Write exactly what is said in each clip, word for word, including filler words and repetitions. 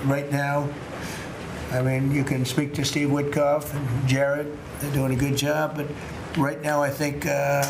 right now, I mean, you can speak to Steve Witkoff and Jared. They're doing a good job, but right now, I think uh,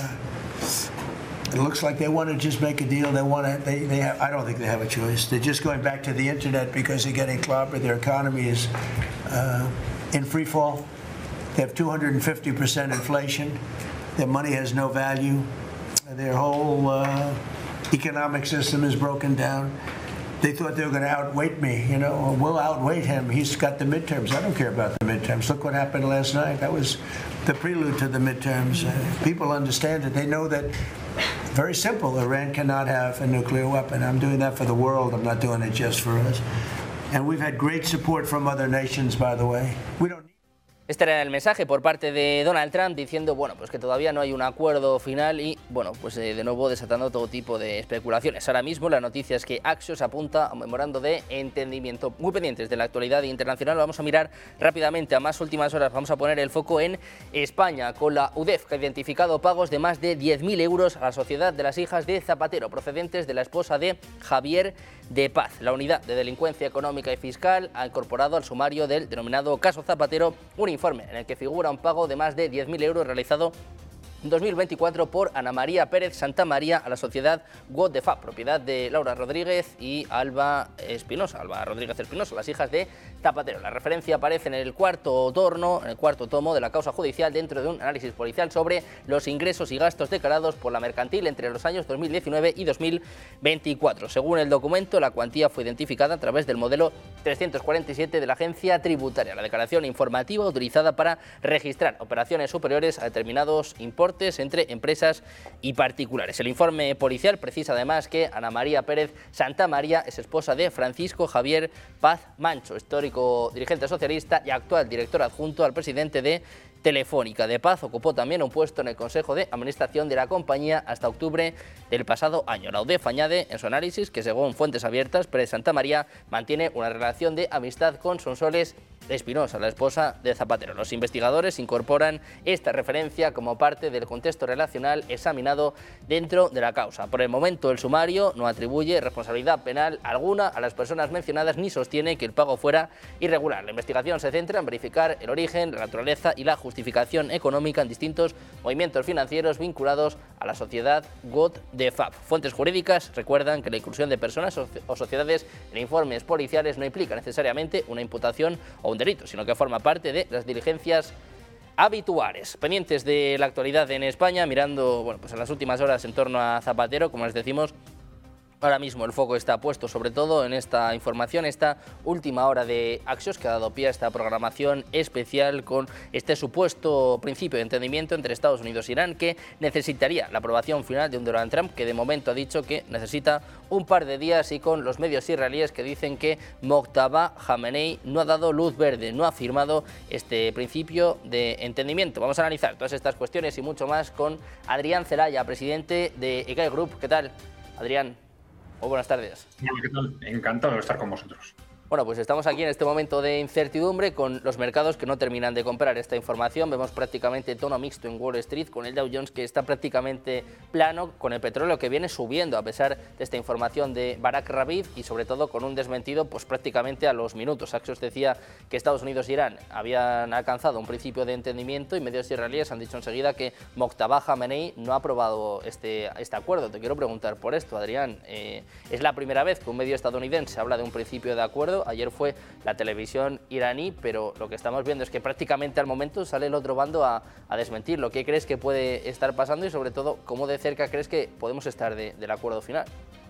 it looks like they want to just make a deal. They want to. They, they have, I don't think they have a choice. They're just going back to the internet because they're getting clobbered. Their economy is uh, in free fall. They have two hundred fifty percent inflation. Their money has no value. Their whole uh, economic system is broken down. They thought they were going to outweight me, you know, or we'll outweight him. He's got the midterms. I don't care about the midterms. Look what happened last night. That was the prelude to the midterms. Uh, people understand it. They know that, very simple, Iran cannot have a nuclear weapon. I'm doing that for the world. I'm not doing it just for us. And we've had great support from other nations, by the way. We don't Este era el mensaje por parte de Donald Trump diciendo, bueno, pues que todavía no hay un acuerdo final y, bueno, pues eh, de nuevo desatando todo tipo de especulaciones. Ahora mismo la noticia es que Axios apunta a un memorando de entendimiento. Muy pendientes de la actualidad internacional, vamos a mirar rápidamente a más últimas horas. Vamos a poner el foco en España con la U D E F, que ha identificado pagos de más de diez mil euros a la Sociedad de las Hijas de Zapatero, procedentes de la esposa de Javier de Paz. La Unidad de Delincuencia Económica y Fiscal ha incorporado al sumario del denominado caso Zapatero un informe en el que figura un pago de más de diez mil euros realizado en dos mil veinticuatro por Ana María Pérez Santamaría a la sociedad What the Fab, propiedad de Laura Rodríguez y Alba Espinosa, Alba Rodríguez Espinosa, las hijas de Zapatero. La referencia aparece en el cuarto torno, en el cuarto tomo de la causa judicial dentro de un análisis policial sobre los ingresos y gastos declarados por la mercantil entre los años dos mil diecinueve y dos mil veinticuatro. Según el documento, la cuantía fue identificada a través del modelo trescientos cuarenta y siete de la agencia tributaria, la declaración informativa utilizada para registrar operaciones superiores a determinados importes entre empresas y particulares. El informe policial precisa además que Ana María Pérez Santamaría es esposa de Francisco Javier Paz Mancho, histórico dirigente socialista y actual director adjunto al presidente de Telefónica. De Paz ocupó también un puesto en el Consejo de Administración de la compañía hasta octubre del pasado año. La U D E F añade en su análisis que, según fuentes abiertas, Pérez Santamaría mantiene una relación de amistad con Sonsoles Espinosa, la esposa de Zapatero. Los investigadores incorporan esta referencia como parte del contexto relacional examinado dentro de la causa. Por el momento, el sumario no atribuye responsabilidad penal alguna a las personas mencionadas ni sostiene que el pago fuera irregular. La investigación se centra en verificar el origen, la naturaleza y la justificación económica en distintos movimientos financieros vinculados a la sociedad What the Fab. Fuentes jurídicas recuerdan que la inclusión de personas o sociedades en informes policiales no implica necesariamente una imputación o un delito, sino que forma parte de las diligencias habituales. Pendientes de la actualidad en España, mirando bueno, pues en las últimas horas en torno a Zapatero, como les decimos, ahora mismo el foco está puesto sobre todo en esta información, esta última hora de Axios que ha dado pie a esta programación especial con este supuesto principio de entendimiento entre Estados Unidos e Irán que necesitaría la aprobación final de un Donald Trump que de momento ha dicho que necesita un par de días y con los medios israelíes que dicen que Mojtaba Khamenei no ha dado luz verde, no ha firmado este principio de entendimiento. Vamos a analizar todas estas cuestiones y mucho más con Adrián Celaya, presidente de E K E Group. ¿Qué tal, Adrián? Muy buenas tardes. Hola, ¿qué tal? Encantado de estar con vosotros. Bueno, pues estamos aquí en este momento de incertidumbre con los mercados que no terminan de comprar esta información. Vemos prácticamente tono mixto en Wall Street con el Dow Jones que está prácticamente plano, con el petróleo que viene subiendo a pesar de esta información de Barak Ravid y sobre todo con un desmentido pues prácticamente a los minutos. Axios decía que Estados Unidos e Irán habían alcanzado un principio de entendimiento y medios israelíes han dicho enseguida que Mojtaba Khamenei no ha aprobado este, este acuerdo. Te quiero preguntar por esto, Adrián. Eh, ¿Es la primera vez que un medio estadounidense habla de un principio de acuerdo? Ayer fue la televisión iraní, pero lo que estamos viendo es que prácticamente al momento sale el otro bando a, a desmentirlo. ¿Qué crees que puede estar pasando y sobre todo cómo de cerca crees que podemos estar de, del acuerdo final?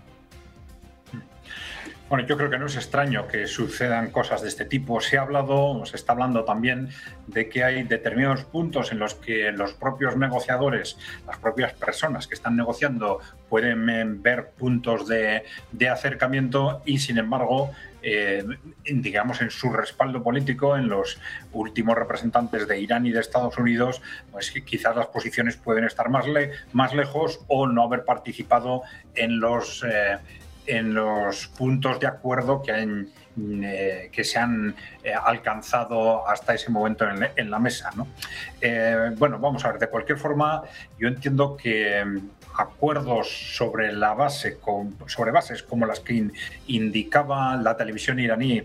Bueno, yo creo que no es extraño que sucedan cosas de este tipo. Se ha hablado, se está hablando también de que hay determinados puntos en los que los propios negociadores, las propias personas que están negociando pueden ver puntos de, de acercamiento y, sin embargo, eh, digamos, en su respaldo político, en los últimos representantes de Irán y de Estados Unidos, pues quizás las posiciones pueden estar más, le, más lejos o no haber participado en los... Eh, en los puntos de acuerdo que, han, eh, que se han eh, alcanzado hasta ese momento en, en la mesa, ¿no? Eh, bueno, vamos a ver, de cualquier forma, yo entiendo que acuerdos sobre la base, con, sobre bases como las que in, indicaba la televisión iraní